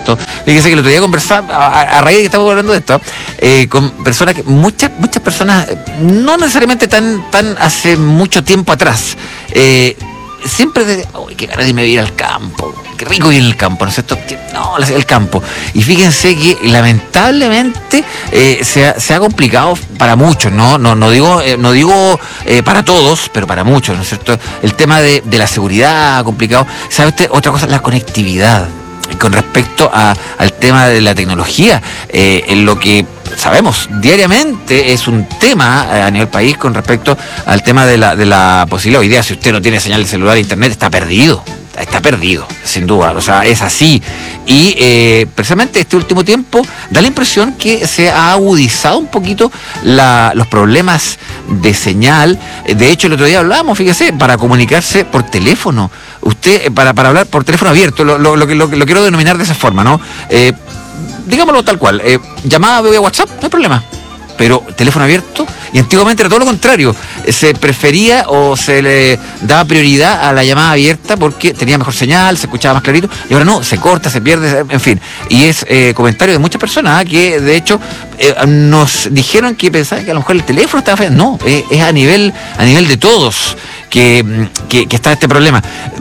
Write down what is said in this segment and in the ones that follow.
esto. Fíjese que el otro día conversaba, a raíz de que estamos hablando de esto, con personas que, muchas personas, no necesariamente tan hace mucho tiempo atrás, siempre de, uy, qué ganas de irme a ir al campo, qué rico ir al campo, ¿no es cierto? No, el campo. Y fíjense que lamentablemente se ha complicado para muchos, no digo para todos, pero para muchos, ¿no es cierto? El tema de la seguridad ha complicado. ¿Sabe usted? Otra cosa, la conectividad. Con respecto al tema de la tecnología, en lo que sabemos diariamente es un tema a nivel país con respecto al tema de la posibilidad. Hoy día, si usted no tiene señal de celular e internet, está perdido, sin duda, o sea, es así. Y precisamente este último tiempo da la impresión que se ha agudizado un poquito los problemas de señal. De hecho, el otro día hablábamos, fíjese, para comunicarse por teléfono. Usted, para hablar por teléfono abierto, lo quiero denominar de esa forma, ¿no? Digámoslo tal cual, llamada vía WhatsApp, no hay problema. Pero teléfono abierto, y antiguamente era todo lo contrario, se prefería o se le daba prioridad a la llamada abierta porque tenía mejor señal, se escuchaba más clarito, y ahora no, se corta, se pierde, en fin. Y es comentario de muchas personas que de hecho nos dijeron que pensaban que a lo mejor el teléfono estaba feo. No, es a nivel de todos que está este problema.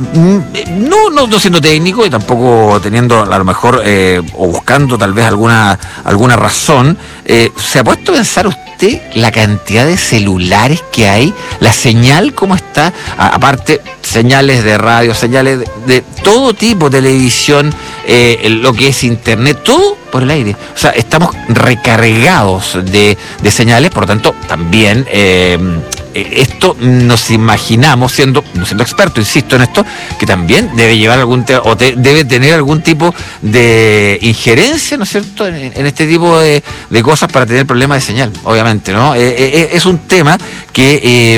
No siendo técnico y tampoco teniendo a lo mejor o buscando tal vez alguna razón, ¿se ha puesto a pensar usted la cantidad de celulares que hay? La señal, ¿cómo está? Aparte, señales de radio, señales de todo tipo, televisión, lo que es internet, todo por el aire. O sea, estamos recargados de señales, por lo tanto, también esto nos imaginamos, no siendo experto, insisto en esto, que también debe llevar debe tener algún tipo de injerencia, ¿no es cierto?, en este tipo de cosas para tener problemas de señal, obviamente, ¿no? Es un tema que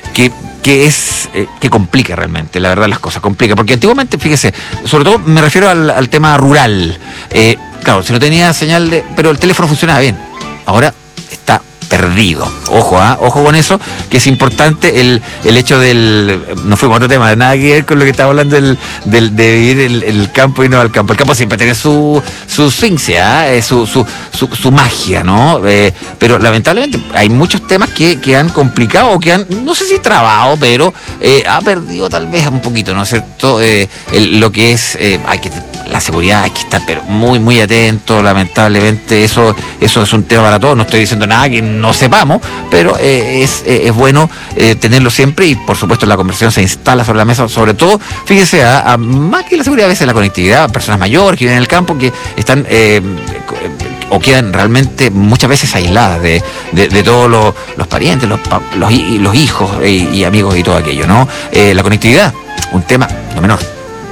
complica realmente, la verdad, las cosas complica, porque antiguamente, fíjese, sobre todo me refiero al tema rural, claro, si no tenía señal pero el teléfono funcionaba bien, ahora está perdido. Ojo con eso, que es importante el hecho no fuimos a otro tema, nada que ver con lo que estaba hablando de vivir el campo y no al campo. El campo siempre tiene su ciencia, su magia, ¿no? Pero lamentablemente hay muchos temas que han complicado o que han, no sé si trabado, pero ha perdido tal vez un poquito, ¿no es cierto? Lo que es, la seguridad, hay que estar pero muy, muy atento. Lamentablemente eso es un tema para todos. No estoy diciendo nada que no sepamos, pero es bueno tenerlo siempre, y por supuesto la conversación se instala sobre la mesa, sobre todo, fíjese, más que la seguridad, a veces la conectividad, personas mayores que viven en el campo, que están o quedan realmente muchas veces aisladas de todos los parientes, los hijos y amigos y todo aquello, ¿no? La conectividad, un tema no menor.